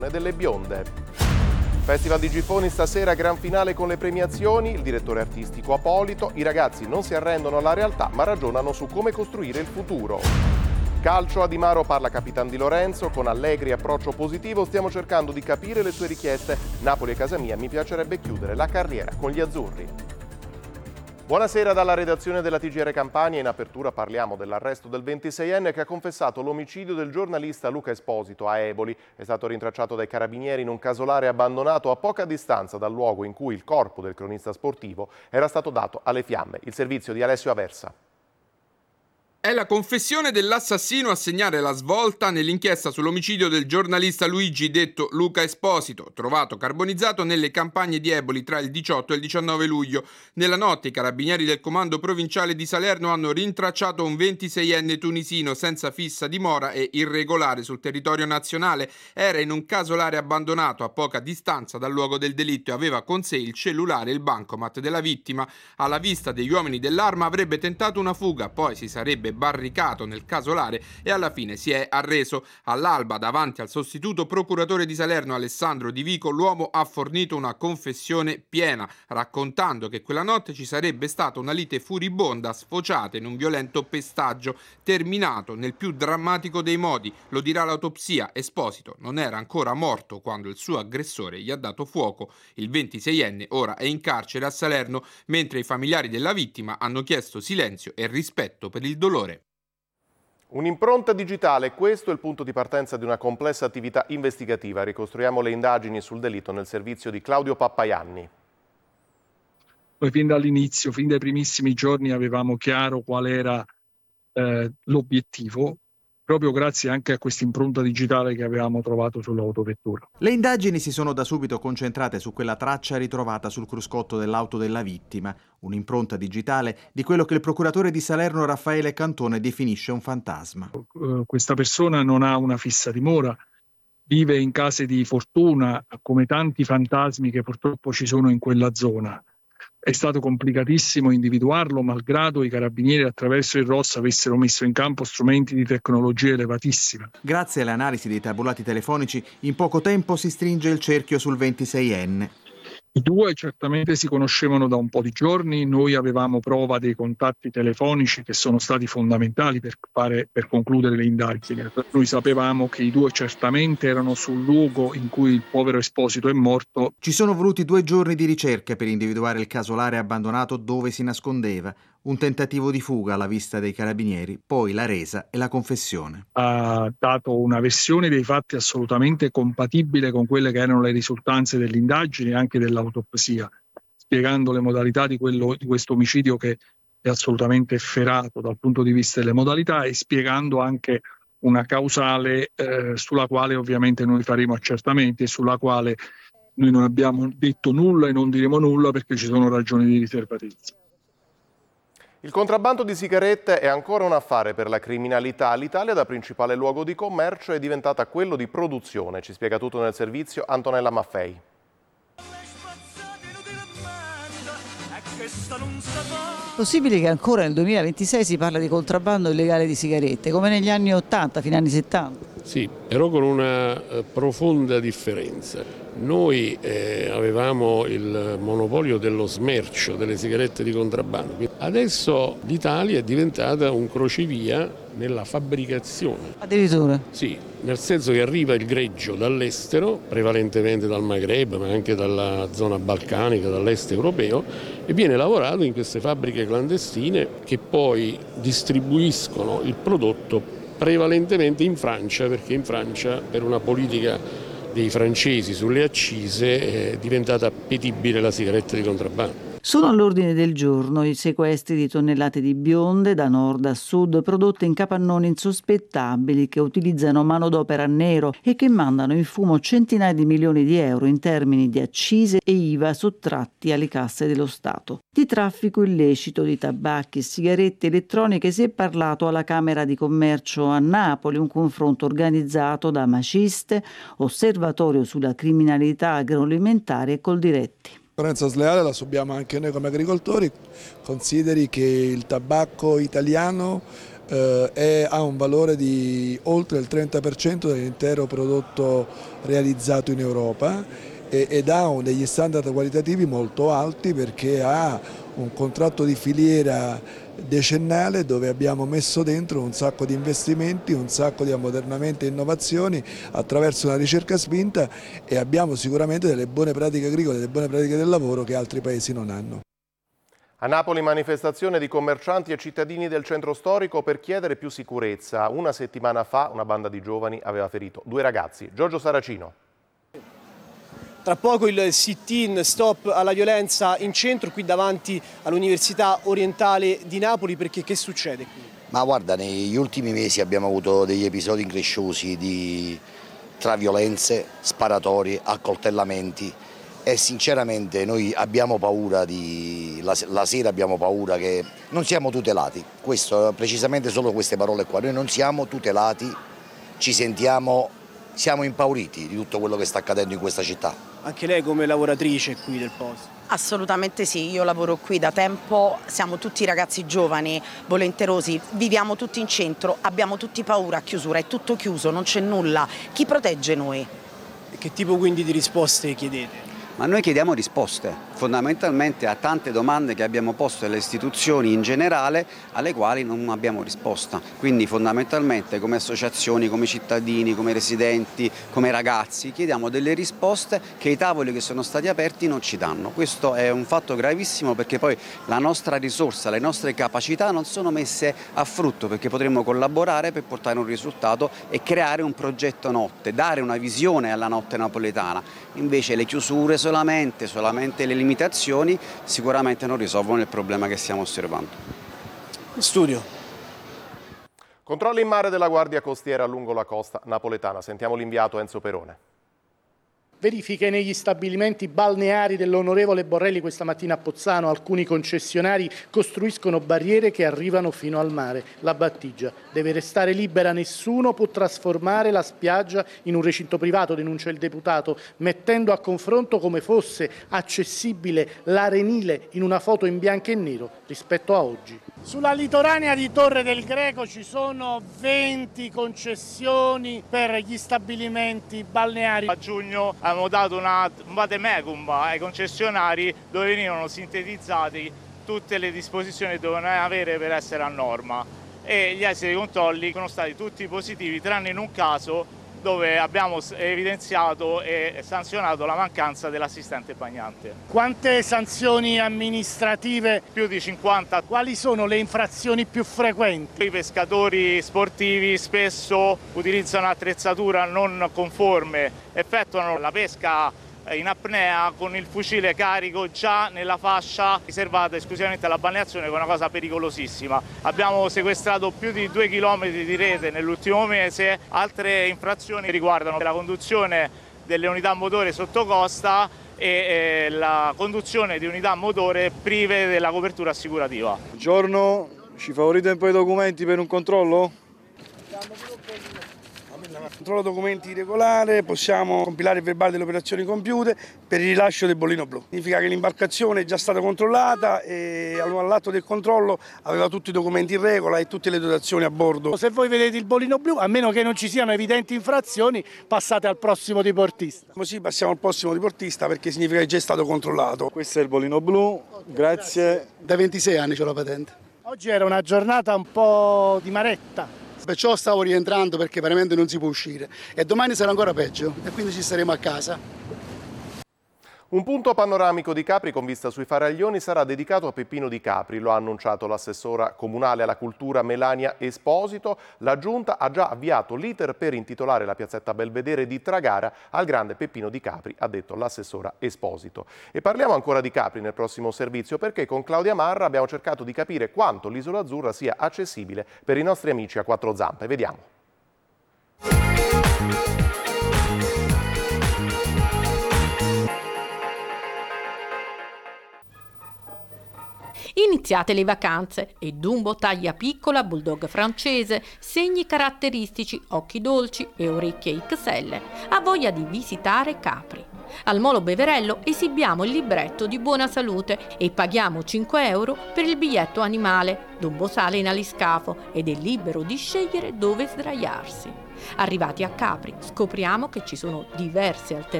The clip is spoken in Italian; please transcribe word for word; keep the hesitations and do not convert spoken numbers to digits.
delle bionde. Festival di Gifoni stasera, gran finale con le premiazioni, il direttore artistico Apolito, i ragazzi non si arrendono alla realtà ma ragionano su come costruire il futuro. Calcio, a Di Maro parla Capitan Di Lorenzo, con allegri approccio positivo stiamo cercando di capire le sue richieste. Napoli è casa mia, mi piacerebbe chiudere la carriera con gli azzurri. Buonasera dalla redazione della T G R Campania. In apertura parliamo dell'arresto del ventiseienne che ha confessato l'omicidio del giornalista Luca Esposito a Eboli. È stato rintracciato dai carabinieri in un casolare abbandonato a poca distanza dal luogo in cui il corpo del cronista sportivo era stato dato alle fiamme. Il servizio di Alessio Aversa. È la confessione dell'assassino a segnare la svolta nell'inchiesta sull'omicidio del giornalista Luigi detto Luca Esposito, trovato carbonizzato nelle campagne di Eboli tra il diciotto e il diciannove luglio. Nella notte i carabinieri del comando provinciale di Salerno hanno rintracciato un ventiseienne tunisino senza fissa dimora e irregolare sul territorio nazionale. Era in un casolare abbandonato a poca distanza dal luogo del delitto e aveva con sé il cellulare e il bancomat della vittima. Alla vista degli uomini dell'arma avrebbe tentato una fuga, poi si sarebbe barricato nel casolare e alla fine si è arreso. All'alba, davanti al sostituto procuratore di Salerno Alessandro Di Vico, l'uomo ha fornito una confessione piena, raccontando che quella notte ci sarebbe stata una lite furibonda sfociata in un violento pestaggio, terminato nel più drammatico dei modi. Lo dirà l'autopsia. Esposito non era ancora morto quando il suo aggressore gli ha dato fuoco. Il ventiseienne ora è in carcere a Salerno, mentre i familiari della vittima hanno chiesto silenzio e rispetto per il dolore. Un'impronta digitale, questo è il punto di partenza di una complessa attività investigativa. Ricostruiamo le indagini sul delitto nel servizio di Claudio Pappaianni. Noi fin dall'inizio, fin dai primissimi giorni avevamo chiaro qual era eh, l'obiettivo, proprio grazie anche a questa impronta digitale che avevamo trovato sull'autovettura. Le indagini si sono da subito concentrate su quella traccia ritrovata sul cruscotto dell'auto della vittima, un'impronta digitale di quello che il procuratore di Salerno Raffaele Cantone definisce un fantasma. Uh, questa persona non ha una fissa dimora, vive in case di fortuna, come tanti fantasmi che purtroppo ci sono in quella zona. È stato complicatissimo individuarlo, malgrado i carabinieri attraverso il R O S avessero messo in campo strumenti di tecnologia elevatissima. Grazie alle analisi dei tabulati telefonici, in poco tempo si stringe il cerchio sul ventiseienne. I due certamente si conoscevano da un po' di giorni, noi avevamo prova dei contatti telefonici che sono stati fondamentali per, fare, per concludere le indagini. Noi sapevamo che i due certamente erano sul luogo in cui il povero Esposito è morto. Ci sono voluti due giorni di ricerca per individuare il casolare abbandonato dove si nascondeva. Un tentativo di fuga alla vista dei carabinieri, poi la resa e la confessione. Ha dato una versione dei fatti assolutamente compatibile con quelle che erano le risultanze delle indagini e anche dell'autopsia, spiegando le modalità di, quello, di questo omicidio che è assolutamente efferato dal punto di vista delle modalità e spiegando anche una causale eh, sulla quale ovviamente noi faremo accertamenti e sulla quale noi non abbiamo detto nulla e non diremo nulla perché ci sono ragioni di riservatezza. Il contrabbando di sigarette è ancora un affare per la criminalità. L'Italia, da principale luogo di commercio, è diventata quello di produzione. Ci spiega tutto nel servizio Antonella Maffei. Possibile che ancora nel duemilaventisei si parla di contrabbando illegale di sigarette, come negli anni ottanta, fino agli anni settanta? Sì, però con una eh, profonda differenza. Noi eh, avevamo il monopolio dello smercio delle sigarette di contrabbando. Adesso l'Italia è diventata un crocevia nella fabbricazione. Addirittura? Sì, nel senso che arriva il greggio dall'estero, prevalentemente dal Maghreb, ma anche dalla zona balcanica, dall'est europeo, e viene lavorato in queste fabbriche clandestine che poi distribuiscono il prodotto prevalentemente in Francia, perché in Francia per una politica dei francesi sulle accise è diventata appetibile la sigaretta di contrabbando. Sono all'ordine del giorno i sequestri di tonnellate di bionde da nord a sud prodotte in capannoni insospettabili che utilizzano manodopera nero e che mandano in fumo centinaia di milioni di euro in termini di accise e I V A sottratti alle casse dello Stato. Di traffico illecito di tabacchi e sigarette elettroniche si è parlato alla Camera di Commercio a Napoli, un confronto organizzato da Maciste, Osservatorio sulla criminalità agroalimentare e Coldiretti. La concorrenza sleale la subiamo anche noi come agricoltori, consideri che il tabacco italiano eh, è, ha un valore di oltre il trenta per cento dell'intero prodotto realizzato in Europa e, ed ha un, degli standard qualitativi molto alti, perché ha un contratto di filiera decennale dove abbiamo messo dentro un sacco di investimenti, un sacco di ammodernamenti e innovazioni attraverso una ricerca spinta, e abbiamo sicuramente delle buone pratiche agricole, delle buone pratiche del lavoro che altri paesi non hanno. A Napoli manifestazione di commercianti e cittadini del centro storico per chiedere più sicurezza. Una settimana fa una banda di giovani aveva ferito due ragazzi. Giorgio Saracino. Tra poco il sit-in stop alla violenza in centro, qui davanti all'Università Orientale di Napoli, perché che succede qui? Ma guarda, negli ultimi mesi abbiamo avuto degli episodi incresciosi di, tra violenze, sparatori, accoltellamenti, e sinceramente noi abbiamo paura, di, la, la sera abbiamo paura che non siamo tutelati. Questo, precisamente solo queste parole qua, noi non siamo tutelati, ci sentiamo, siamo impauriti di tutto quello che sta accadendo in questa città. Anche lei come lavoratrice qui del posto? Assolutamente sì, io lavoro qui da tempo, siamo tutti ragazzi giovani, volenterosi, viviamo tutti in centro, abbiamo tutti paura a chiusura, è tutto chiuso, non c'è nulla. Chi protegge noi? E che tipo quindi di risposte chiedete? Ma noi chiediamo risposte, fondamentalmente a tante domande che abbiamo posto alle istituzioni in generale, alle quali non abbiamo risposta. Quindi fondamentalmente come associazioni, come cittadini, come residenti, come ragazzi, chiediamo delle risposte che i tavoli che sono stati aperti non ci danno. Questo è un fatto gravissimo, perché poi la nostra risorsa, le nostre capacità non sono messe a frutto, perché potremmo collaborare per portare un risultato e creare un progetto notte, dare una visione alla notte napoletana. Invece le chiusure solamente, solamente le limitazioni sicuramente non risolvono il problema che stiamo osservando. Studio. Controlli in mare della Guardia Costiera lungo la costa napoletana. Sentiamo l'inviato Enzo Perone. Verifiche negli stabilimenti balneari dell'onorevole Borrelli questa mattina a Pozzano. Alcuni concessionari costruiscono barriere che arrivano fino al mare. La battigia deve restare libera, nessuno può trasformare la spiaggia in un recinto privato, denuncia il deputato, mettendo a confronto come fosse accessibile l'Arenile in una foto in bianco e nero rispetto a oggi. Sulla litoranea di Torre del Greco ci sono venti concessioni per gli stabilimenti balneari. A giugno abbiamo dato una, un vademecum ai concessionari dove venivano sintetizzati tutte le disposizioni che dovevano avere per essere a norma, e gli esiti dei controlli sono stati tutti positivi, tranne in un caso dove abbiamo evidenziato e sanzionato la mancanza dell'assistente bagnante. Quante sanzioni amministrative? Più di cinquanta. Quali sono le infrazioni più frequenti? I pescatori sportivi spesso utilizzano attrezzatura non conforme, effettuano la pesca in apnea con il fucile carico già nella fascia riservata esclusivamente alla balneazione, che è una cosa pericolosissima. Abbiamo sequestrato più di due chilometri di rete nell'ultimo mese. Altre infrazioni riguardano la conduzione delle unità a motore sotto costa e eh, la conduzione di unità a motore prive della copertura assicurativa. Buongiorno, ci favorite un po' i documenti per un controllo? Controllo documenti regolare, possiamo compilare il verbale delle operazioni compiute per il rilascio del bollino blu. Significa che l'imbarcazione è già stata controllata e all'atto del controllo aveva tutti i documenti in regola e tutte le dotazioni a bordo. Se voi vedete il bollino blu, a meno che non ci siano evidenti infrazioni, passate al prossimo diportista. Così passiamo al prossimo diportista, perché significa che è già stato controllato. Questo è il bollino blu, grazie. Da ventisei anni c'ho la patente. Oggi era una giornata un po' di maretta. Perciò stavo rientrando, perché veramente non si può uscire, e domani sarà ancora peggio e quindi ci staremo a casa. Un punto panoramico di Capri con vista sui faraglioni sarà dedicato a Peppino Di Capri, lo ha annunciato l'assessora comunale alla cultura Melania Esposito. La giunta ha già avviato l'iter per intitolare la piazzetta Belvedere di Tragara al grande Peppino Di Capri, ha detto l'assessora Esposito. E parliamo ancora di Capri nel prossimo servizio, perché con Claudia Marra abbiamo cercato di capire quanto l'Isola Azzurra sia accessibile per i nostri amici a quattro zampe. Vediamo. Iniziate le vacanze e Dumbo taglia piccola, bulldog francese, segni caratteristici, occhi dolci e orecchie X L. Ha voglia di visitare Capri. Al Molo Beverello esibiamo il libretto di Buona Salute e paghiamo cinque euro per il biglietto animale. Dumbo sale in aliscafo ed è libero di scegliere dove sdraiarsi. Arrivati a Capri, scopriamo che ci sono diverse alternative